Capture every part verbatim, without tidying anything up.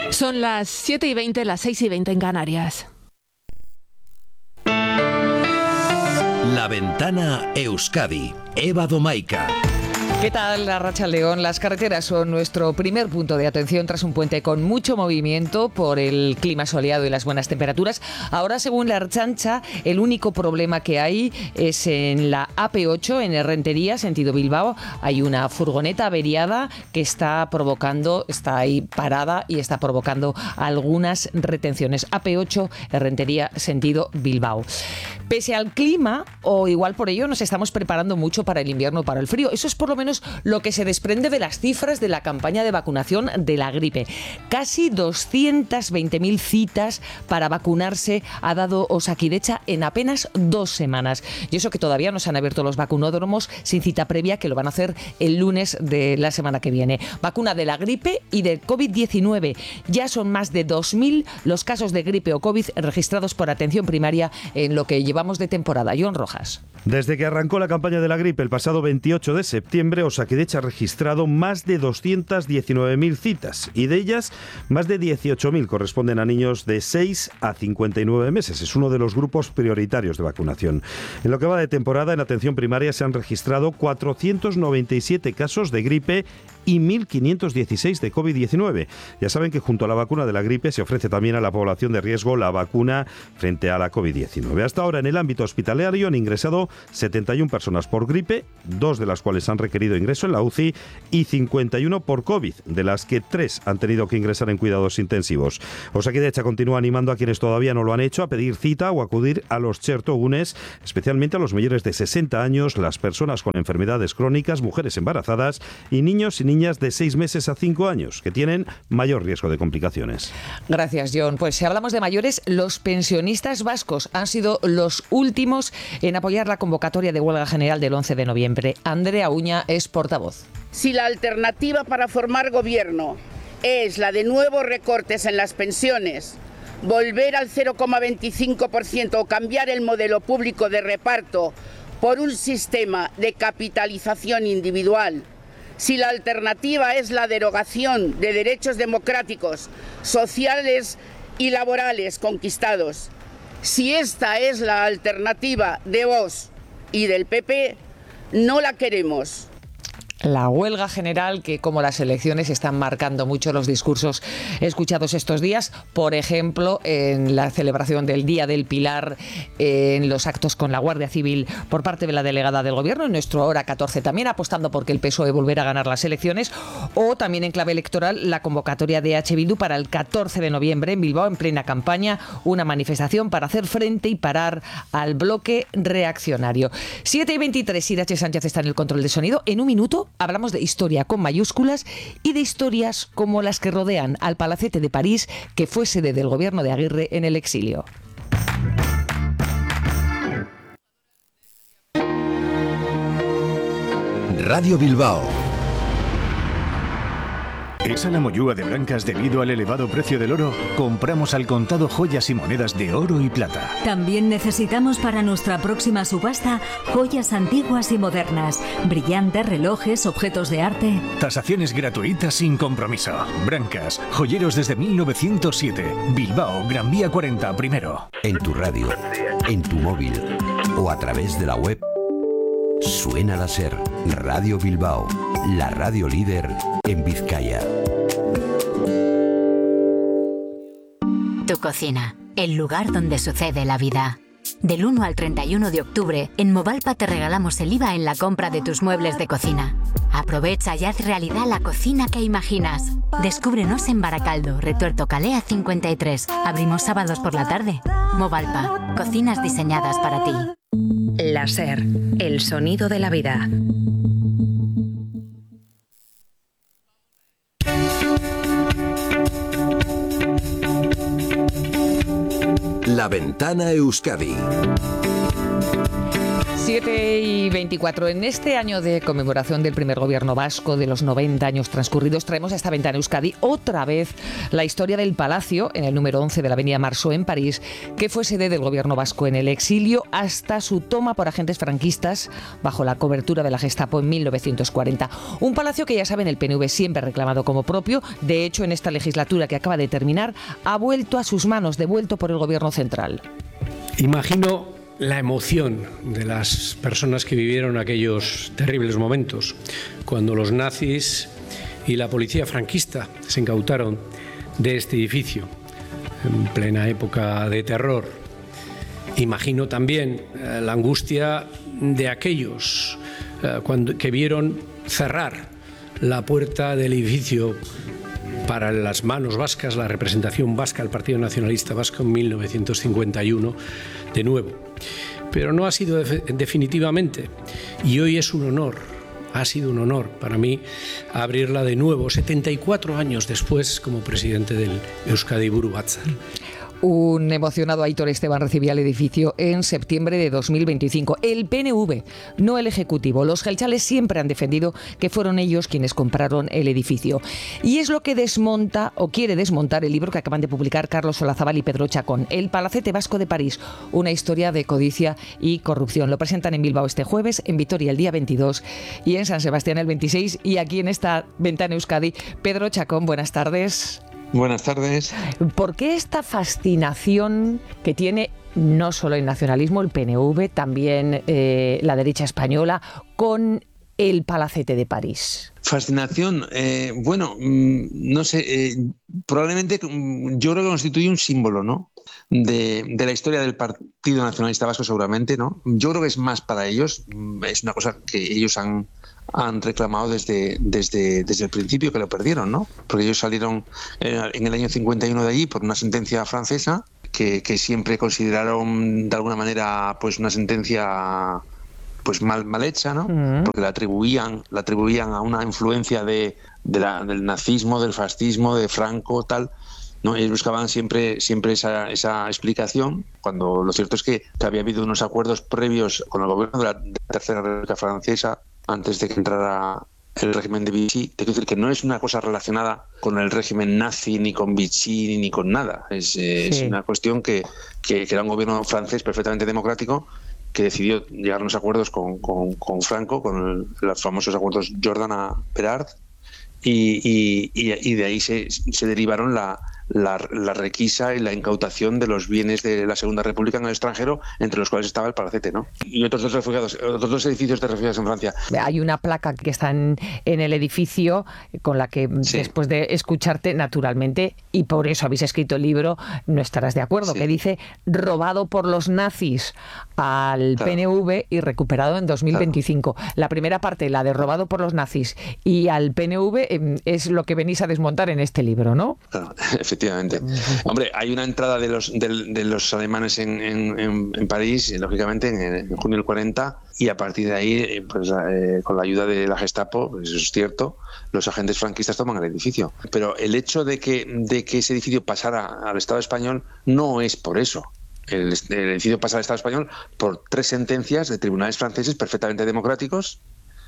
Son las siete y veinte, las seis y veinte en Canarias. La Ventana Euskadi, Eva Domaica. ¿Qué tal, Arratsaldeon? Las carreteras son nuestro primer punto de atención tras un puente con mucho movimiento por el clima soleado y las buenas temperaturas. Ahora, según la Ertzaintza, el único problema que hay es en la A P ocho, en Errentería, sentido Bilbao. Hay una furgoneta averiada que está provocando, está ahí parada y está provocando algunas retenciones. A P ocho, Errentería, sentido Bilbao. Pese al clima, o igual por ello, nos estamos preparando mucho para el invierno, para el frío. Eso es por lo menos lo que se desprende de las cifras de la campaña de vacunación de la gripe. Casi doscientas veinte mil citas para vacunarse ha dado Osakidetza en apenas dos semanas. Y eso que todavía no se han abierto los vacunódromos sin cita previa, que lo van a hacer el lunes de la semana que viene. Vacuna de la gripe y del covid diecinueve. Ya son más de dos mil los casos de gripe o COVID registrados por atención primaria en lo que llevamos de temporada. John Rojas. Desde que arrancó la campaña de la gripe el pasado veintiocho de septiembre, Osakidetza ha registrado más de doscientas diecinueve mil citas y de ellas más de dieciocho mil corresponden a niños de seis a cincuenta y nueve meses. Es uno de los grupos prioritarios de vacunación. En lo que va de temporada, en atención primaria se han registrado cuatrocientos noventa y siete casos de gripe y mil quinientos dieciséis de covid diecinueve. Ya saben que junto a la vacuna de la gripe se ofrece también a la población de riesgo la vacuna frente a la covid diecinueve. Hasta ahora, en el ámbito hospitalario han ingresado setenta y una personas por gripe, dos de las cuales han requerido ingreso en la U C I y cincuenta y uno por COVID, de las que tres han tenido que ingresar en cuidados intensivos. Osakidetza continúa animando a quienes todavía no lo han hecho a pedir cita o acudir a los txertogunes, especialmente a los mayores de sesenta años, las personas con enfermedades crónicas, mujeres embarazadas y niños y niñas de seis meses a cinco años, que tienen mayor riesgo de complicaciones. Gracias, John. Pues si hablamos de mayores, los pensionistas vascos han sido los últimos en apoyar la convocatoria de huelga general del once de noviembre. Andrea Uña es portavoz. Si la alternativa para formar gobierno es la de nuevos recortes en las pensiones, volver al cero coma veinticinco por ciento o cambiar el modelo público de reparto por un sistema de capitalización individual, si la alternativa es la derogación de derechos democráticos, sociales y laborales conquistados, si esta es la alternativa de Vox y del P P, no la queremos. La huelga general, que como las elecciones están marcando mucho los discursos escuchados estos días, por ejemplo, en la celebración del Día del Pilar, en los actos con la Guardia Civil por parte de la delegada del Gobierno, en nuestro Hora catorce también apostando porque el P S O E volviera a ganar las elecciones, o también en clave electoral la convocatoria de H. Bildu para el catorce de noviembre en Bilbao, en plena campaña, una manifestación para hacer frente y parar al bloque reaccionario. siete y veintitrés, Irache Sánchez está en el control de sonido. En un minuto hablamos de historia con mayúsculas y de historias como las que rodean al Palacete de París, que fue sede del gobierno de Aguirre en el exilio. Radio Bilbao. ¿Es a la mollúa de Brancas debido al elevado precio del oro? Compramos al contado joyas y monedas de oro y plata. También necesitamos para nuestra próxima subasta joyas antiguas y modernas, brillantes, relojes, objetos de arte. Tasaciones gratuitas sin compromiso. Brancas, joyeros desde mil novecientos siete. Bilbao, Gran Vía cuarenta, primero. En tu radio, en tu móvil o a través de la web. Suena la SER, Radio Bilbao, la radio líder en Vizcaya. Tu cocina, el lugar donde sucede la vida. Del uno al treinta y uno de octubre, en Movalpa te regalamos el I V A en la compra de tus muebles de cocina. Aprovecha y haz realidad la cocina que imaginas. Descúbrenos en Baracaldo, Retuerto Calea cincuenta y tres. Abrimos sábados por la tarde. Movalpa, cocinas diseñadas para ti. La SER, el sonido de la vida. La Ventana Euskadi. siete y veinticuatro. En este año de conmemoración del primer gobierno vasco de los noventa años transcurridos, traemos a esta ventana Euskadi otra vez la historia del Palacio, en el número once de la avenida Marceau en París, que fue sede del gobierno vasco en el exilio hasta su toma por agentes franquistas bajo la cobertura de la Gestapo en mil novecientos cuarenta. Un palacio que, ya saben, el P N V siempre ha reclamado como propio. De hecho, en esta legislatura que acaba de terminar, ha vuelto a sus manos, devuelto por el gobierno central. Imagino la emoción de las personas que vivieron aquellos terribles momentos, cuando los nazis y la policía franquista se incautaron de este edificio, en plena época de terror. Imagino también eh, la angustia de aquellos eh, cuando, que vieron cerrar la puerta del edificio para las manos vascas, la representación vasca del Partido Nacionalista Vasco en mil novecientos cincuenta y uno, de nuevo. Pero no ha sido definitivamente, y hoy es un honor, ha sido un honor para mí abrirla de nuevo, setenta y cuatro años después, como presidente del Euskadi Buru Batzar. Un emocionado Aitor Esteban recibía el edificio en septiembre de dos mil veinticinco. El P N V, no el Ejecutivo. Los jeltzales siempre han defendido que fueron ellos quienes compraron el edificio. Y es lo que desmonta o quiere desmontar el libro que acaban de publicar Carlos Olazábal y Pedro Chacón, El Palacete Vasco de París, una historia de codicia y corrupción. Lo presentan en Bilbao este jueves, en Vitoria el día veintidós y en San Sebastián el veintiséis. Y aquí en esta ventana Euskadi, Pedro Chacón, buenas tardes. Buenas tardes. ¿Por qué esta fascinación que tiene no solo el nacionalismo, el P N V, también eh, la derecha española, con el Palacete de París? Fascinación, eh, bueno, no sé, eh, probablemente yo creo que constituye un símbolo, ¿no? De, de la historia del Partido Nacionalista Vasco, seguramente, ¿no? Yo creo que es más para ellos, es una cosa que ellos han han reclamado desde, desde, desde el principio, que lo perdieron, ¿no? Porque ellos salieron en el año cincuenta y uno de allí por una sentencia francesa que, que siempre consideraron de alguna manera pues una sentencia pues mal, mal hecha, ¿no? Mm. Porque la atribuían, la atribuían a una influencia de, de la, del nazismo, del fascismo, de Franco, tal. ¿No? Ellos buscaban siempre, siempre esa, esa explicación, cuando lo cierto es que, que había habido unos acuerdos previos con el gobierno de la, de la Tercera República Francesa antes de que entrara el régimen de Vichy. Tengo que decir que no es una cosa relacionada con el régimen nazi, ni con Vichy, ni con nada. Es, eh, sí. es una cuestión que, que, que era un gobierno francés perfectamente democrático que decidió llegar a unos acuerdos con, con, con Franco, con el, los famosos acuerdos Jordana-Perard, y, y, y, y de ahí se, se derivaron la... La, la requisa y la incautación de los bienes de la Segunda República en el extranjero, entre los cuales estaba el Palacete, ¿no? Y otros dos refugiados, otros dos edificios de refugiados en Francia. Hay una placa que está en, en el edificio con la que, sí, después de escucharte, naturalmente, y por eso habéis escrito el libro, no estarás de acuerdo, sí, que dice robado por los nazis al claro. P N V y recuperado en dos mil veinticinco. Claro. La primera parte, la de robado por los nazis y al P N V, es lo que venís a desmontar en este libro, ¿no? Claro, efectivamente. Hombre, hay una entrada de los de, de los alemanes en, en, en París, lógicamente, en, en junio del cuarenta, y a partir de ahí, pues eh, con la ayuda de la Gestapo, pues eso es cierto, los agentes franquistas toman el edificio. Pero el hecho de que, de que ese edificio pasara al Estado español no es por eso. El, el edificio pasa al Estado español por tres sentencias de tribunales franceses perfectamente democráticos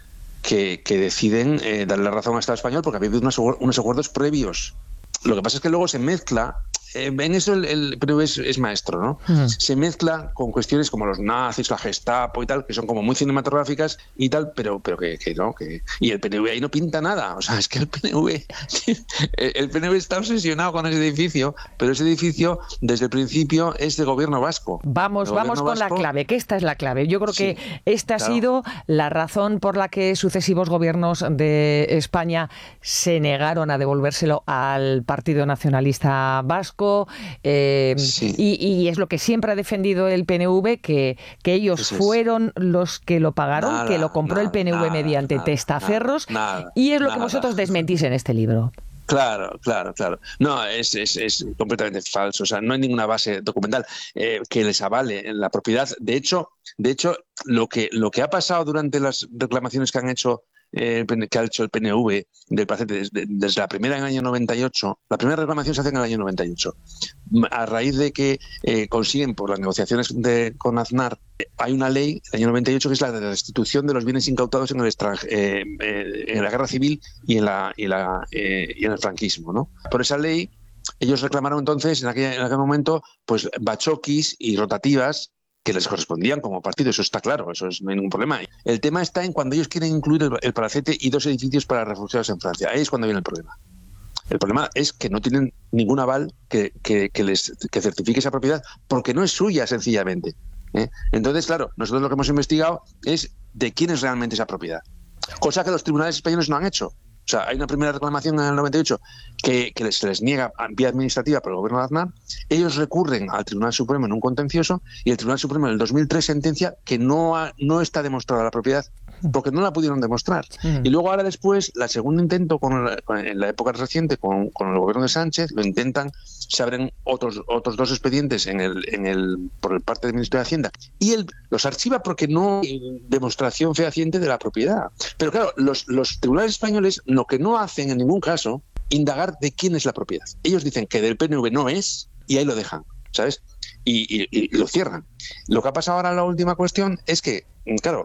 que, que deciden eh, darle la razón al Estado español porque había habido unos, unos acuerdos previos. Lo que pasa es que luego se mezcla, eh, en eso el, el P N V es, es maestro, ¿no? Uh-huh. Se mezcla con cuestiones como los nazis, la Gestapo y tal, que son como muy cinematográficas y tal, pero pero que, que no, que y el P N V ahí no pinta nada, o sea, es que el P N V el P N V está obsesionado con ese edificio, pero ese edificio desde el principio es de gobierno vasco. Vamos, vamos con vasco, la clave, que esta es la clave. Yo creo sí, que esta claro. ha sido la razón por la que sucesivos gobiernos de España se negaron a devolvérselo al Partido Nacionalista Vasco, eh, sí. y, y es lo que siempre ha defendido el P N V, que, que ellos es fueron los que lo pagaron, nada, que lo compró nada, el P N V nada, mediante nada, testaferros, nada, y es lo nada, que vosotros desmentís en este libro. Claro, claro, claro. No, es, es, es completamente falso. O sea, no hay ninguna base documental eh, que les avale en la propiedad. De hecho, de hecho, lo que, lo que ha pasado durante las reclamaciones que han hecho eh, que ha hecho el P N V del Palacete desde, desde la primera en el año noventa y ocho, la primera reclamación se hace en el año noventa y ocho. A raíz de que eh, consiguen por las negociaciones de, con Aznar, eh, hay una ley del año noventa y ocho que es la de la restitución de los bienes incautados en el extranje, eh, eh, en la guerra civil y en, la, y, la, eh, y en el franquismo, ¿no? Por esa ley, ellos reclamaron entonces, en aquel, en aquel momento, pues bachoquis y rotativas que les correspondían como partido, eso está claro, eso es, no hay ningún problema. El tema está en cuando ellos quieren incluir el, el Palacete y dos edificios para refugiados en Francia. Ahí es cuando viene el problema. El problema es que no tienen ningún aval que, que, que les que certifique esa propiedad, porque no es suya, sencillamente. ¿eh? Entonces, claro, nosotros lo que hemos investigado es de quién es realmente esa propiedad, cosa que los tribunales españoles no han hecho. O sea, hay una primera reclamación en el noventa y ocho que, que se les niega en vía administrativa por el gobierno de Aznar. Ellos recurren al Tribunal Supremo en un contencioso y el Tribunal Supremo en el dos mil tres sentencia que no, ha, no está demostrada la propiedad porque no la pudieron demostrar. Uh-huh. Y luego ahora después, la segundo intento con el, con, en la época reciente con, con el gobierno de Sánchez, lo intentan, se abren otros otros dos expedientes en el, en el, por el parte del Ministerio de Hacienda y él los archiva porque no hay demostración fehaciente de la propiedad. Pero claro, los, los tribunales españoles lo que no hacen en ningún caso, indagar de quién es la propiedad. Ellos dicen que del P N V no es y ahí lo dejan, ¿sabes? Y, y, y lo cierran. Lo que ha pasado ahora en la última cuestión es que, claro,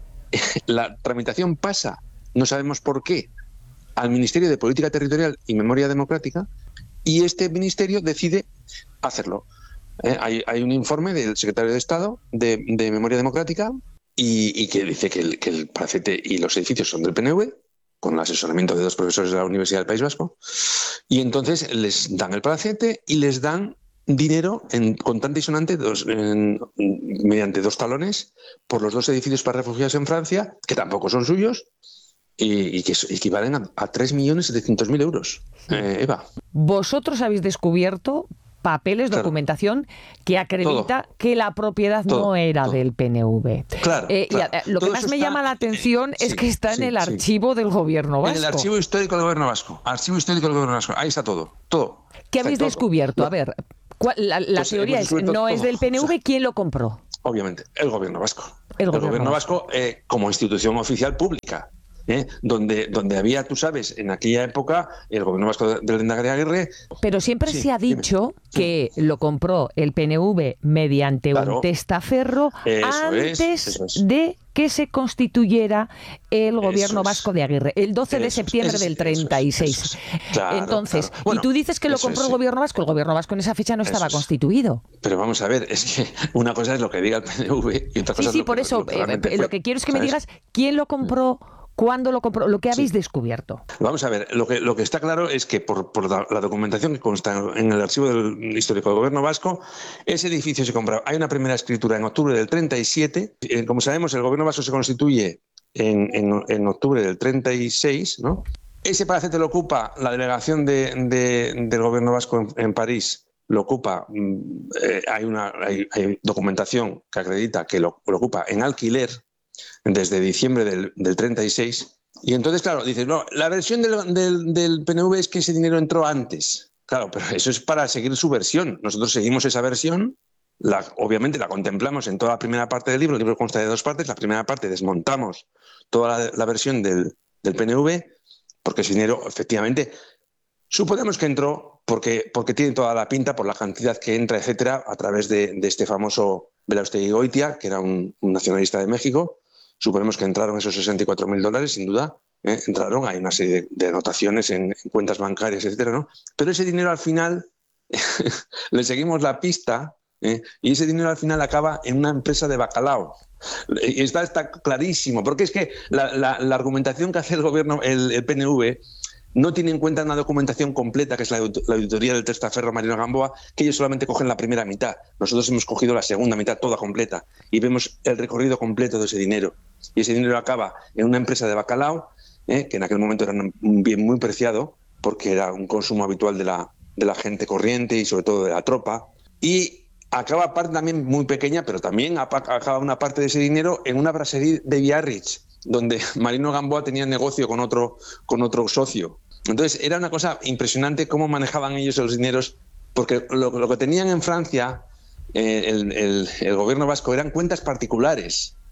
la tramitación pasa, no sabemos por qué, al Ministerio de Política Territorial y Memoria Democrática y este ministerio decide hacerlo. Eh, hay, hay un informe del secretario de Estado de, de Memoria Democrática y, y que dice que el, que el Palacete y los edificios son del P N V, con el asesoramiento de dos profesores de la Universidad del País Vasco, y entonces les dan el Palacete y les dan dinero en contante y sonante dos, en, mediante dos talones por los dos edificios para refugiados en Francia, que tampoco son suyos, y, y que equivalen a, a tres millones setecientos mil euros. Eh, Eva. Vosotros habéis descubierto papeles, claro, documentación que acredita todo, que la propiedad todo, no era todo. del P N V. Claro, eh, claro. Y a, lo todo que más me está, llama la atención eh, es sí, que está sí, en el archivo sí. del gobierno vasco. En el archivo histórico del gobierno vasco. Archivo histórico del gobierno vasco. Ahí está todo. todo. ¿Qué habéis todo. descubierto? A ver, ¿cuál, la, la pues teoría es, no todo. es del P N V, o sea, ¿quién lo compró? Obviamente, el gobierno vasco. El gobierno, el gobierno vasco, vasco eh, como institución oficial pública. ¿Eh? Donde, donde había, tú sabes, en aquella época el gobierno vasco del Lehendakari Aguirre. Pero siempre sí, se ha dicho dime. que sí. lo compró el P N V mediante claro. un testaferro eso antes es, eso es. de que se constituyera el gobierno eso vasco es. de Aguirre, el doce de septiembre es, del treinta y seis. Eso es, eso es. Claro, Entonces, claro. Bueno, y tú dices que lo compró es, el gobierno vasco, el gobierno vasco en esa fecha no estaba constituido. Pero vamos a ver, es que una cosa es lo que diga el P N V y otra cosa sí, es sí, lo por que, eso lo que, eh, fue, lo que quiero es que ¿sabes? me digas quién lo compró, ¿cuándo lo compró? Lo que habéis sí. descubierto. Vamos a ver, lo que, lo que está claro es que por, por la, la documentación que consta en el archivo del histórico del gobierno vasco, ese edificio se compró. Hay una primera escritura en octubre del treinta y siete. Eh, como sabemos, el gobierno vasco se constituye en, en, en octubre del treinta y seis, ¿no? Ese palacete lo ocupa la delegación de, de, del gobierno vasco en, en París. Lo ocupa, eh, hay, una, hay, hay documentación que acredita que lo, lo ocupa en alquiler desde diciembre del, del treinta y seis, y entonces, claro, dices, no, la versión del, del, del P N V es que ese dinero entró antes. Claro, pero eso es para seguir su versión. Nosotros seguimos esa versión, la, obviamente la contemplamos en toda la primera parte del libro, el libro consta de dos partes, la primera parte desmontamos toda la, la versión del, del P N V, porque ese dinero, efectivamente, suponemos que entró porque, porque tiene toda la pinta por la cantidad que entra, etcétera, a través de, de este famoso Belaustegui Goitia, que era un, un nacionalista de México. Suponemos que entraron esos sesenta y cuatro mil dólares, sin duda. ¿eh? Entraron, hay una serie de, de anotaciones en, en cuentas bancarias, etcétera, ¿no? Pero ese dinero al final, le seguimos la pista, ¿eh? y ese dinero al final acaba en una empresa de bacalao. Y está, está clarísimo, porque es que la, la, la argumentación que hace el gobierno, el, el P N V, no tiene en cuenta una documentación completa, que es la, la auditoría del testaferro Marino Gamboa, que ellos solamente cogen la primera mitad. Nosotros hemos cogido la segunda mitad, toda completa, y vemos el recorrido completo de ese dinero. Y ese dinero acaba en una empresa de bacalao, eh, que en aquel momento era un bien muy preciado, porque era un consumo habitual de la, de la gente corriente y sobre todo de la tropa. Y acaba parte también muy pequeña, pero también acaba una parte de ese dinero en una brasserie de Biarritz, donde Marino Gamboa tenía negocio con otro, con otro socio. Entonces era una cosa impresionante cómo manejaban ellos los dineros, porque lo, lo que tenían en Francia, eh, el, el, el gobierno vasco, eran cuentas particulares.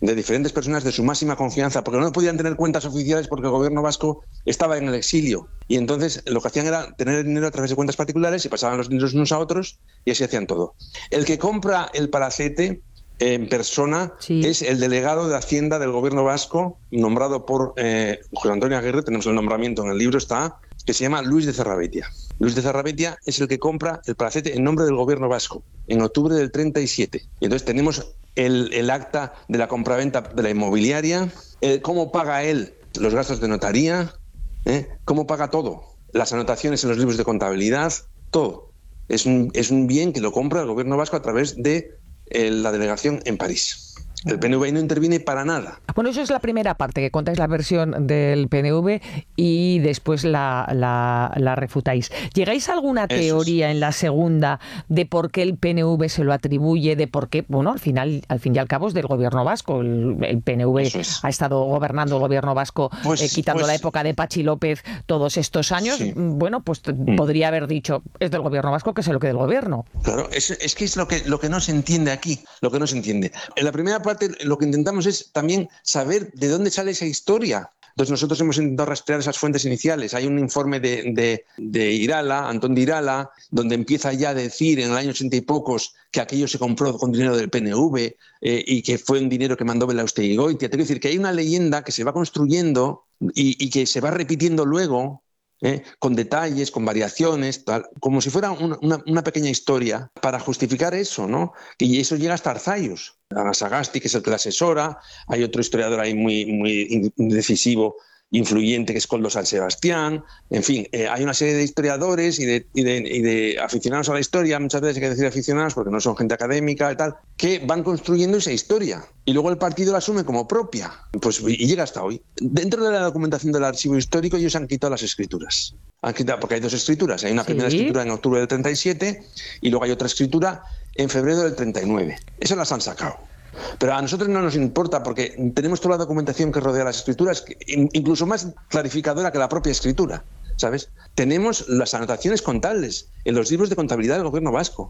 de diferentes personas de su máxima confianza, porque no podían tener cuentas oficiales porque el gobierno vasco estaba en el exilio. Y entonces lo que hacían era tener el dinero a través de cuentas particulares y pasaban los dineros unos a otros y así hacían todo. El que compra el palacete en persona sí. es el delegado de Hacienda del gobierno vasco, nombrado por eh, José Antonio Aguirre, tenemos el nombramiento en el libro, está, que se llama Luis de Zarrabetia. Luis de Zarrabetia es el que compra el palacete en nombre del gobierno vasco, en octubre del treinta y siete. Y entonces tenemos el, el acta de la compraventa de la inmobiliaria, el, cómo paga él los gastos de notaría, ¿eh? cómo paga todo, las anotaciones en los libros de contabilidad, todo. Es un, es un bien que lo compra el gobierno vasco a través de eh, la delegación en París. El P N V no interviene para nada. Bueno, eso es la primera parte, que contáis la versión del P N V y después la, la, la refutáis. ¿Llegáis a alguna teoría en la segunda de por qué el P N V se lo atribuye, de por qué, bueno, al final, al fin y al cabo es del gobierno vasco? El, el P N V es. ha estado gobernando el gobierno vasco, pues, eh, quitando pues, la época de Pachi López todos estos años. Sí. Bueno, pues mm. podría haber dicho, es del gobierno vasco, que se lo quede del gobierno. Claro, es, es que es lo que, lo que no se entiende aquí, lo que no se entiende. En la primera parte lo que intentamos es también saber de dónde sale esa historia. Entonces nosotros hemos intentado rastrear esas fuentes iniciales. Hay un informe de, de, de Irala, Antón de Irala, donde empieza ya a decir en el año ochenta y pocos que aquello se compró con dinero del P N V eh, y que fue un dinero que mandó Belaústegui-Goitia. Te quiero decir que hay una leyenda que se va construyendo y, y que se va repitiendo luego, ¿eh? con detalles, con variaciones, tal, como si fuera una, una, una pequeña historia para justificar eso, ¿no? Y eso llega hasta Arzayus, a Sagasti, que es el que la asesora. Hay otro historiador ahí muy, muy decisivo, influyente, que es Coldo San Sebastián. En fin, eh, hay una serie de historiadores y de, y, de, y de aficionados a la historia, muchas veces hay que decir aficionados porque no son gente académica y tal, que van construyendo esa historia y luego el partido la asume como propia, pues, y llega hasta hoy. Dentro de la documentación del archivo histórico ellos han quitado las escrituras. Han quitado, porque hay dos escrituras. Hay una primera ¿Sí? escritura en octubre del treinta y siete y luego hay otra escritura en febrero del treinta y nueve. Esas las han sacado. Pero a nosotros no nos importa porque tenemos toda la documentación que rodea las escrituras, incluso más clarificadora que la propia escritura, ¿sabes? Tenemos las anotaciones contables en los libros de contabilidad del gobierno vasco.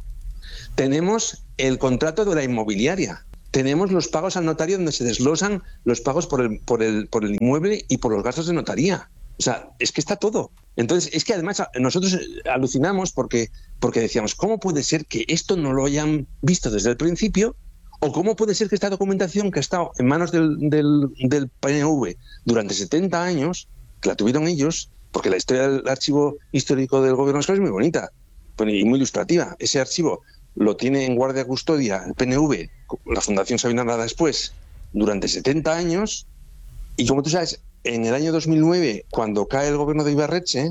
Tenemos el contrato de la inmobiliaria. Tenemos los pagos al notario donde se desglosan los pagos por el, por el, por el inmueble y por los gastos de notaría. O sea, es que está todo. Entonces, es que además nosotros alucinamos porque, porque decíamos, ¿cómo puede ser que esto no lo hayan visto desde el principio? ¿O cómo puede ser que esta documentación que ha estado en manos del, del, del P N V durante setenta años, que la tuvieron ellos, porque la historia del archivo histórico del gobierno vasco es muy bonita y muy ilustrativa. Ese archivo lo tiene en guardia custodia el P N V, la Fundación Sabina Arana después, durante setenta años, y como tú sabes, en el año dos mil nueve, cuando cae el gobierno de Ibarretxe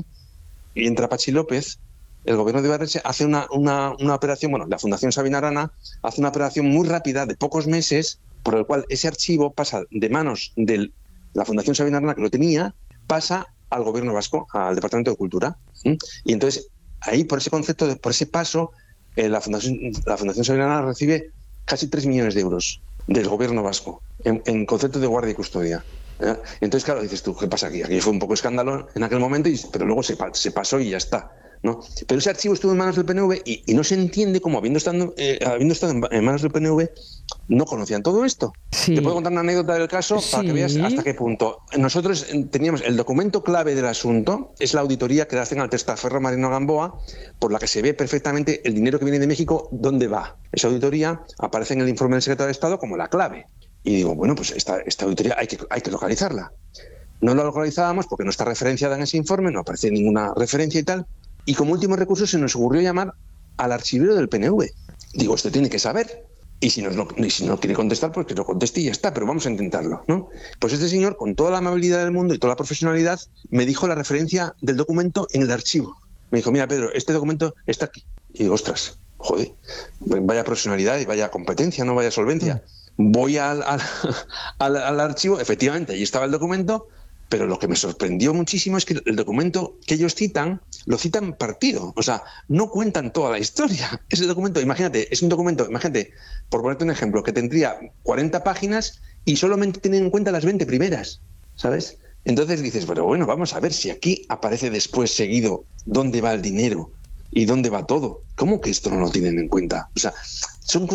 y entra Pachi López, el gobierno de Ibarretxe hace una, una, una operación, bueno, la Fundación Sabina Arana hace una operación muy rápida de pocos meses, por el cual ese archivo pasa de manos de la Fundación Sabina Arana, que lo tenía, pasa al gobierno vasco, al Departamento de Cultura. ¿sí? Y entonces, ahí, por ese concepto, de, por ese paso, eh, la, Fundación, la Fundación Sabina Arana recibe casi tres millones de euros del gobierno vasco, en, en concepto de guardia y custodia. ¿eh? Entonces, claro, dices tú, ¿qué pasa aquí? Aquí fue un poco escándalo en aquel momento, y, pero luego se, se pasó y ya está. ¿no? Pero ese archivo estuvo en manos del P N V y, y no se entiende cómo, habiendo estado, eh, habiendo estado en, en manos del P N V, no conocían todo esto. Sí. Te puedo contar una anécdota del caso sí. para que veas hasta qué punto. Nosotros teníamos el documento clave del asunto, es la auditoría que hacen al testaferro Marino Gamboa, por la que se ve perfectamente el dinero que viene de México, dónde va. Esa auditoría aparece en el informe del secretario de Estado como la clave. Y digo, bueno, pues esta, esta auditoría hay que, hay que localizarla. No la localizábamos porque no está referenciada en ese informe, no aparece ninguna referencia y tal. Y como último recurso se nos ocurrió llamar al archivero del P N V. Digo, usted tiene que saber. Y si, nos lo, y si no quiere contestar, pues que lo conteste y ya está, pero vamos a intentarlo, ¿no? Pues este señor, con toda la amabilidad del mundo y toda la profesionalidad, me dijo la referencia del documento en el archivo. Me dijo, mira, Pedro, este documento está aquí. Y digo, ostras, joder, vaya profesionalidad y vaya competencia, no vaya solvencia. Voy al, al, al, al archivo, efectivamente, allí estaba el documento. Pero lo que me sorprendió muchísimo es que el documento que ellos citan, lo citan partido. O sea, no cuentan toda la historia. Ese documento, imagínate, es un documento, imagínate, por ponerte un ejemplo, que tendría cuarenta páginas y solamente tienen en cuenta las veinte primeras, ¿sabes? Entonces dices, pero bueno, vamos a ver si aquí aparece después seguido dónde va el dinero y dónde va todo. ¿Cómo que esto no lo tienen en cuenta? O sea, son cosas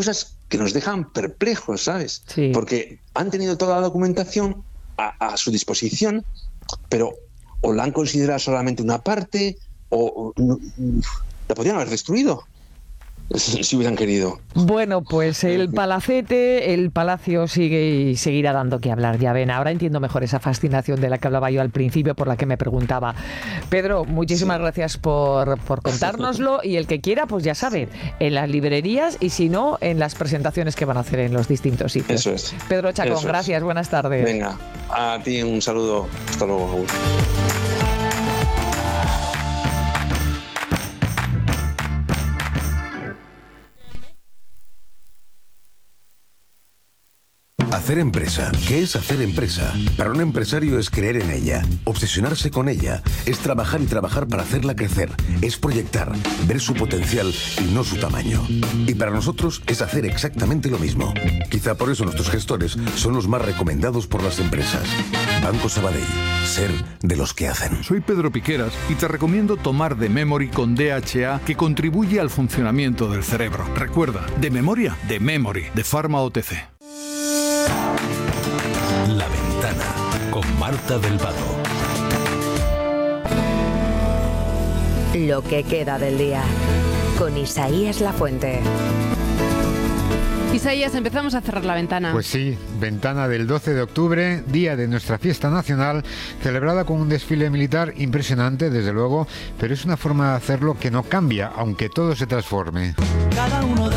que nos dejan perplejos, ¿sabes? Sí. Porque han tenido toda la documentación a, a su disposición, pero o la han considerado solamente una parte, o, o no, la podrían haber destruido si hubieran querido. Bueno, pues el palacete, el palacio sigue y seguirá dando que hablar, ya ven. Ahora entiendo mejor esa fascinación de la que hablaba yo al principio, por la que me preguntaba. Pedro, muchísimas sí. gracias por, por contárnoslo, y el que quiera, pues ya sabe, en las librerías y si no, en las presentaciones que van a hacer en los distintos sitios. Eso es. Pedro Chacón, Eso gracias, es. buenas tardes. Venga, a ti un saludo. Hasta luego. Hacer empresa. ¿Qué es hacer empresa? Para un empresario es creer en ella, obsesionarse con ella, es trabajar y trabajar para hacerla crecer, es proyectar, ver su potencial y no su tamaño. Y para nosotros es hacer exactamente lo mismo. Quizá por eso nuestros gestores son los más recomendados por las empresas. Banco Sabadell. Ser de los que hacen. Soy Pedro Piqueras y te recomiendo tomar The Memory con D H A, que contribuye al funcionamiento del cerebro. Recuerda, de memoria, The Memory, de Pharma O T C. La Ventana, con Marta del Vado. Lo que queda del día, con Isaías Lafuente. Isaías, empezamos a cerrar la ventana. Pues sí, ventana del doce de octubre, día de nuestra fiesta nacional, celebrada con un desfile militar impresionante, desde luego, pero es una forma de hacerlo que no cambia, aunque todo se transforme. Cada uno da